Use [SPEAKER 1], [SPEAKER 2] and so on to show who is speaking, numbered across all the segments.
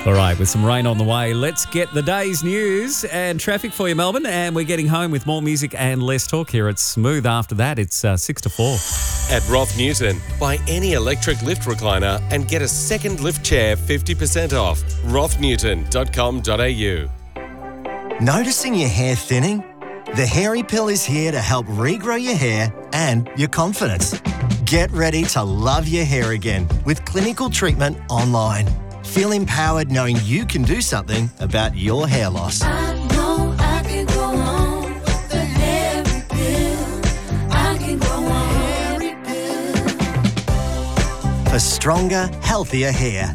[SPEAKER 1] All right, with some rain on the way, let's get the day's news and traffic for you, Melbourne. And we're getting home with more music and less talk here. It's Smooth after that. It's 6 to 4.
[SPEAKER 2] At Roth Newton, buy any electric lift recliner and get a second lift chair 50% off. rothNewton.com.au.
[SPEAKER 3] Noticing your hair thinning? The Hairy Pill is here to help regrow your hair and your confidence. Get ready to love your hair again with clinical treatment online. Feel empowered knowing you can do something about your hair loss.
[SPEAKER 4] I know I can go on with the Hairy Pill. I can go on Hairy Pill.
[SPEAKER 3] For stronger, healthier hair.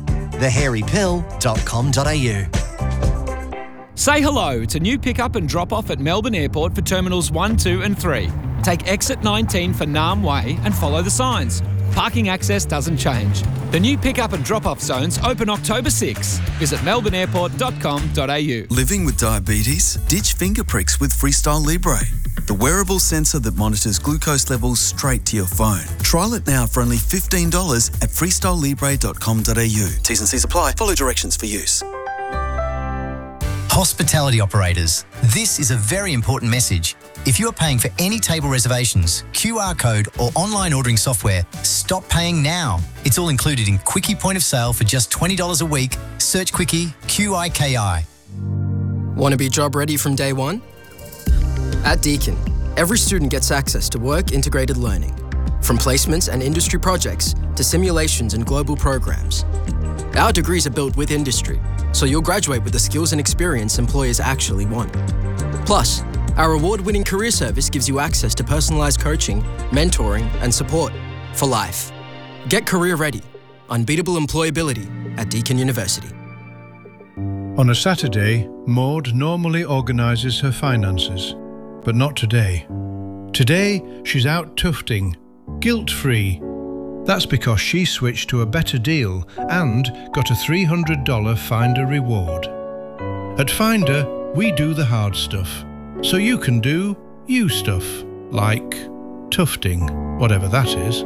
[SPEAKER 3] thehairypill.com.au.
[SPEAKER 5] Say hello to new pick-up and drop-off at Melbourne Airport for Terminals 1, 2 and 3. Take exit 19 for Nam Way and follow the signs. Parking access doesn't change. The new pick-up and drop-off zones open October 6. Visit melbourneairport.com.au.
[SPEAKER 6] Living with diabetes? Ditch finger pricks with Freestyle Libre, the wearable sensor that monitors glucose levels straight to your phone. Trial it now for only $15 at freestylelibre.com.au. T's and C's apply. Follow directions for use.
[SPEAKER 7] Hospitality operators, this is a very important message. If you are paying for any table reservations, QR code or online ordering software, stop paying now. It's all included in Quickie Point of Sale for just $20 a week. Search Quickie, QIKI.
[SPEAKER 8] Want to be job ready from day one? At Deakin, every student gets access to work-integrated learning, from placements and industry projects to simulations and global programs. Our degrees are built with industry, so you'll graduate with the skills and experience employers actually want. Plus, our award-winning career service gives you access to personalised coaching, mentoring and support for life. Get career ready. Unbeatable employability at Deakin University.
[SPEAKER 9] On a Saturday, Maud normally organises her finances, but not today. Today, she's out tufting, guilt-free. That's because she switched to a better deal and got a $300 Finder reward. At Finder, we do the hard stuff, so you can do you stuff, like tufting, whatever that is.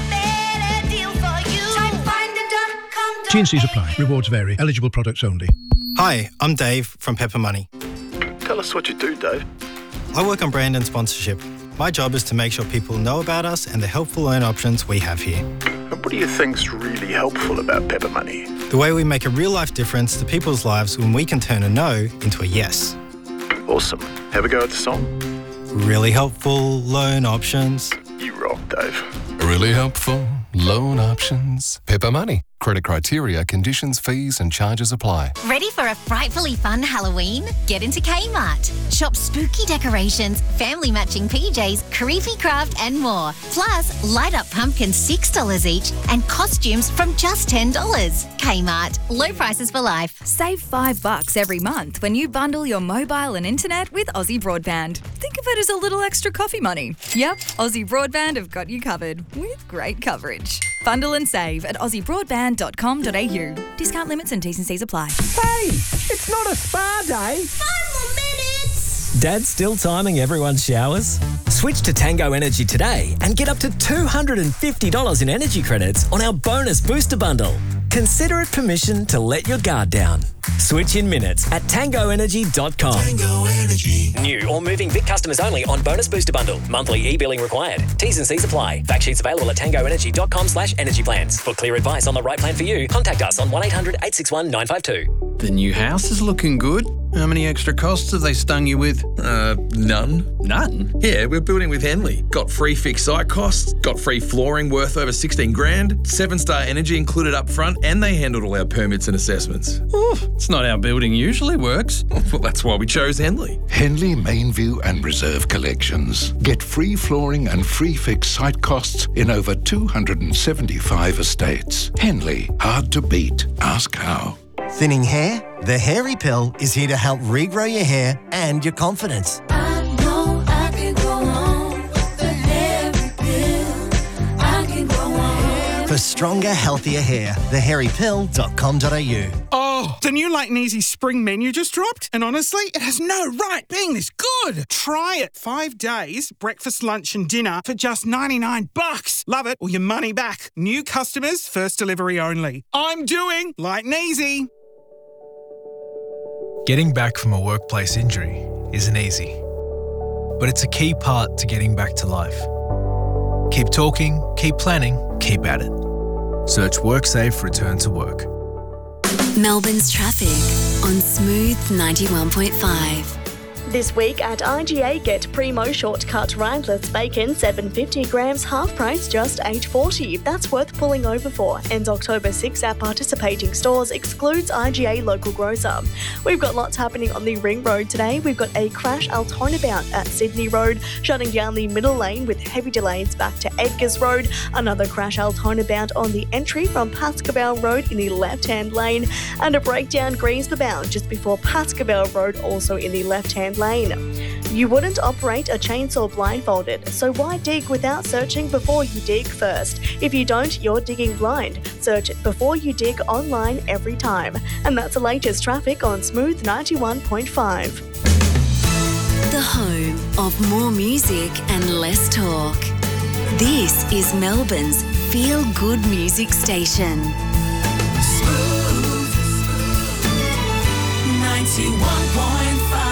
[SPEAKER 9] T&Cs apply. Rewards vary. Eligible products only.
[SPEAKER 10] Hi, I'm Dave from Pepper Money.
[SPEAKER 11] Tell us what you do, Dave.
[SPEAKER 10] I work on brand and sponsorship. My job is to make sure people know about us and the helpful loan options we have here.
[SPEAKER 11] And what do you think's really helpful about Pepper Money?
[SPEAKER 10] The way we make a real-life difference to people's lives when we can turn a no into a yes.
[SPEAKER 11] Awesome. Have a go at the song.
[SPEAKER 10] Really helpful loan options.
[SPEAKER 11] You rock, Dave.
[SPEAKER 12] Really helpful loan options. Pepper Money. Credit criteria, conditions, fees and charges apply.
[SPEAKER 13] Ready for a frightfully fun Halloween? Get into Kmart. Shop spooky decorations, family matching PJs, creepy craft and more. Plus, light up pumpkins $6 each and costumes from just $10. Kmart. Low prices for life.
[SPEAKER 14] Save $5 every month when you bundle your mobile and internet with Aussie Broadband. Think of it as a little extra coffee money. Yep, Aussie Broadband have got you covered with great coverage. Bundle and save at aussiebroadband.com.au. Discount limits and T's and C's apply.
[SPEAKER 15] Hey, it's not a spa day.
[SPEAKER 4] 5 more minutes.
[SPEAKER 16] Dad's still timing everyone's showers? Switch to Tango Energy today and get up to $250 in energy credits on our bonus booster bundle. Consider it permission to let your guard down. Switch in minutes at tangoenergy.com.
[SPEAKER 17] Tango Energy.
[SPEAKER 16] New or moving Vic customers only on bonus booster bundle. Monthly e-billing required. T's and C's apply. Fact sheets available at tangoenergy.com/energy plans. For clear advice on the right plan for you, contact us on 1-800-861-952.
[SPEAKER 18] The new house is looking good. How many extra costs have they stung you with?
[SPEAKER 19] None.
[SPEAKER 18] None?
[SPEAKER 19] Yeah, we're building with Henley. Got free fixed site costs, got free flooring worth over 16 grand, 7-star energy included up front, and they handled all our permits and assessments.
[SPEAKER 18] It's not how building usually works.
[SPEAKER 19] Well, that's why we chose Henley.
[SPEAKER 17] Henley Mainview and Reserve collections. Get free flooring and free fixed site costs in over 275 estates. Henley, hard to beat. Ask how.
[SPEAKER 3] Thinning hair? The Hairy Pill is here to help regrow your hair and your confidence.
[SPEAKER 4] I know I can go on with the Hairy Pill. I can go on.
[SPEAKER 3] For stronger, healthier hair, thehairypill.com.au.
[SPEAKER 20] Oh, the new Light and Easy spring menu just dropped, and honestly, it has no right being this good. Try it. 5 days, breakfast, lunch and dinner for just $99. Love it or your money back. New customers, first delivery only. I'm doing Light and Easy.
[SPEAKER 21] Getting back from a workplace injury isn't easy, but it's a key part to getting back to life. Keep talking, keep planning, keep at it. Search WorkSafe Return to Work.
[SPEAKER 22] Melbourne's traffic on Smooth 91.5.
[SPEAKER 23] This week at IGA, get Primo Shortcut Randless Bacon, 750 grams, half price, just $8.40. That's worth pulling over for. Ends October 6 at participating stores, excludes IGA local grocer. We've got lots happening on the Ring Road today. We've got a crash Altona-bound at Sydney Road, shutting down the middle lane with heavy delays back to Edgars Road. Another crash Altona-bound on the entry from Pascoe Road in the left-hand lane, and a breakdown Greensborough-bound just before Pascoe Road, also in the left-hand lane. You wouldn't operate a chainsaw blindfolded, so why dig without searching before you dig first? If you don't, you're digging blind. Search it before you dig online every time. And that's the latest traffic on Smooth 91.5.
[SPEAKER 22] The home of more music and less talk. This is Melbourne's feel-good music station.
[SPEAKER 4] Smooth 91.5.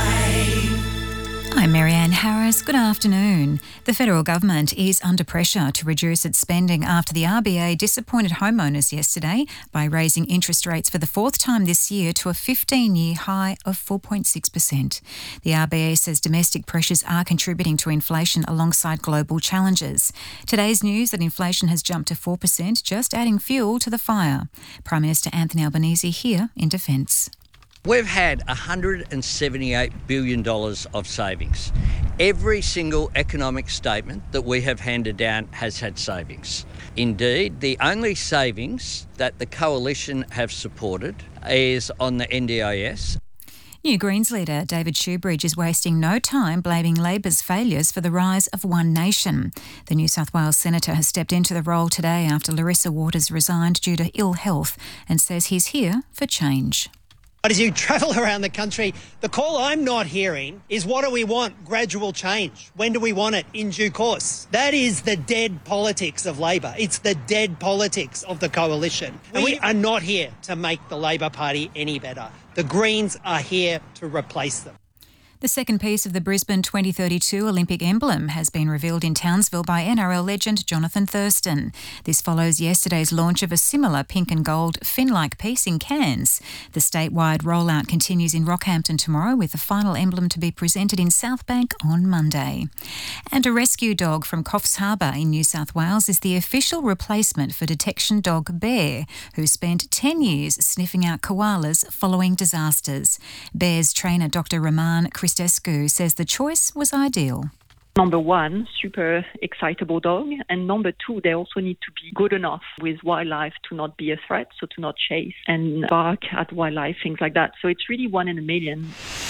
[SPEAKER 24] I'm Marianne Harris. Good afternoon. The federal government is under pressure to reduce its spending after the RBA disappointed homeowners yesterday by raising interest rates for the fourth time this year to a 15-year high of 4.6%. The RBA says domestic pressures are contributing to inflation alongside global challenges. Today's news that inflation has jumped to 4%, just adding fuel to the fire. Prime Minister Anthony Albanese here in defence.
[SPEAKER 25] We've had $178 billion of savings. Every single economic statement that we have handed down has had savings. Indeed, the only savings that the Coalition have supported is on the NDIS.
[SPEAKER 24] New Greens leader David Shoebridge is wasting no time blaming Labor's failures for the rise of One Nation. The New South Wales senator has stepped into the role today after Larissa Waters resigned due to ill health and says he's here for change.
[SPEAKER 26] As you travel around the country, the call I'm not hearing is what do we want? Gradual change. When do we want it? In due course. That is the dead politics of Labor. It's the dead politics of the Coalition. And we are not here to make the Labor Party any better. The Greens are here to replace them.
[SPEAKER 24] The second piece of the Brisbane 2032 Olympic emblem has been revealed in Townsville by NRL legend Jonathan Thurston. This follows yesterday's launch of a similar pink and gold fin-like piece in Cairns. The statewide rollout continues in Rockhampton tomorrow, with the final emblem to be presented in Southbank on Monday. And a rescue dog from Coffs Harbour in New South Wales is the official replacement for detection dog Bear, who spent 10 years sniffing out koalas following disasters. Bear's trainer Dr. Rahman Christescu says the choice was ideal.
[SPEAKER 27] Number one, super excitable dog. And number two, they also need to be good enough with wildlife to not be a threat, so to not chase and bark at wildlife, things like that. So it's really 1 in a million.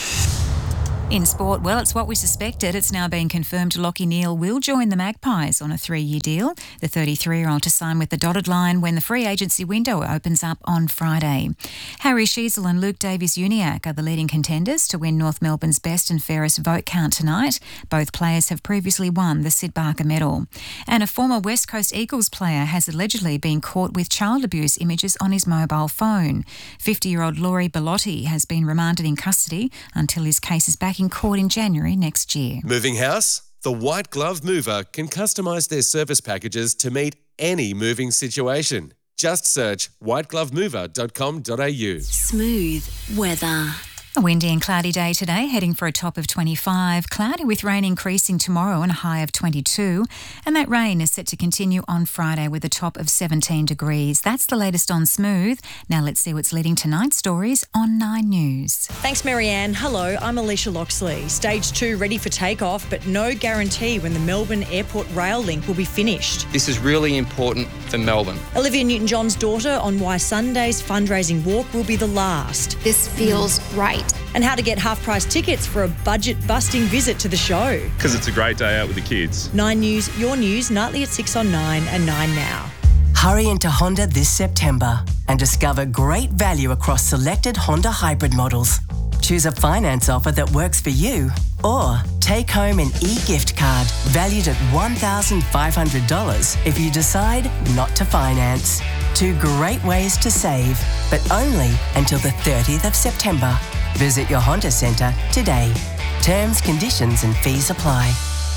[SPEAKER 24] In sport, well, it's what we suspected. It's now been confirmed Lachie Neale will join the Magpies on a 3-year deal. The 33-year-old to sign with the dotted line when the free agency window opens up on Friday. Harry Sheezel and Luke Davies-Uniacke are the leading contenders to win North Melbourne's best and fairest vote count tonight. Both players have previously won the Sid Barker medal. And a former West Coast Eagles player has allegedly been caught with child abuse images on his mobile phone. 50-year-old Laurie Bellotti has been remanded in custody until his case is back in court in January next year.
[SPEAKER 2] Moving house? The White Glove Mover can customise their service packages to meet any moving situation. Just search whiteglovemover.com.au.
[SPEAKER 22] Smooth weather.
[SPEAKER 24] A windy and cloudy day today, heading for a top of 25. Cloudy with rain increasing tomorrow and a high of 22. And that rain is set to continue on Friday with a top of 17 degrees. That's the latest on Smooth. Now let's see what's leading tonight's stories on 9 News.
[SPEAKER 28] Thanks, Marianne. Hello, I'm Alicia Loxley. Stage 2 ready for takeoff, but no guarantee when the Melbourne Airport rail link will be finished.
[SPEAKER 29] This is really important for Melbourne.
[SPEAKER 28] Olivia Newton-John's daughter on why Sunday's fundraising walk will be the last.
[SPEAKER 30] This feels right.
[SPEAKER 28] And how to get half-price tickets for a budget-busting visit to the show.
[SPEAKER 31] Because it's a great day out with the kids.
[SPEAKER 28] 9 News, your news, nightly at 6 on 9 and 9 now.
[SPEAKER 32] Hurry into Honda this September and discover great value across selected Honda hybrid models. Choose a finance offer that works for you, or take home an e-gift card valued at $1,500 if you decide not to finance. 2 great ways to save, but only until the 30th of September. Visit your Honda Centre today. Terms, conditions and fees apply.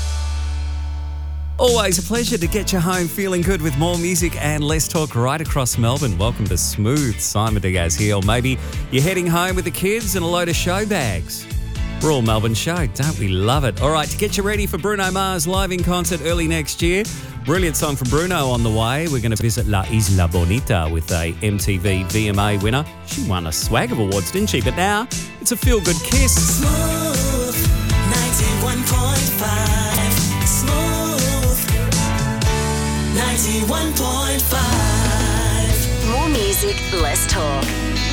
[SPEAKER 1] Always a pleasure to get you home feeling good with more music and less talk right across Melbourne. Welcome to Smooth. Simon Diaz here. Or maybe you're heading home with the kids and a load of show bags. Royal Melbourne Show, don't we love it? All right, to get you ready for Bruno Mars live in concert early next year. Brilliant song from Bruno on the way. We're going to visit La Isla Bonita with a MTV VMA winner. She won a swag of awards, didn't she? But now it's a feel-good kiss.
[SPEAKER 4] Smooth 91.5. Smooth 91.5.
[SPEAKER 22] More music, less talk.